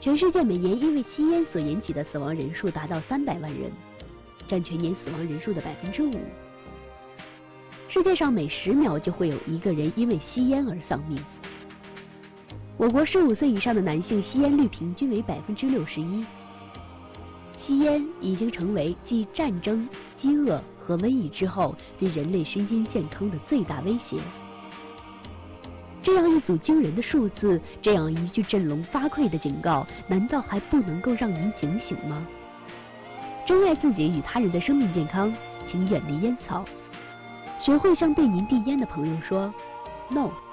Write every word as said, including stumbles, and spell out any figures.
全世界每年因为吸烟所引起的死亡人数达到三百万人，占全年死亡人数的百分之五。世界上每十秒就会有一个人因为吸烟而丧命。我国十五岁以上的男性吸烟率平均为百分之六十一。吸烟已经成为继战争、饥饿和瘟疫之后对人类身心健康的最大威胁。这样一组惊人的数字，这样一句振聋发聩的警告，难道还不能够让您警醒吗？珍爱自己与他人的生命健康，请远离烟草。学会向对您递烟的朋友说 “No”。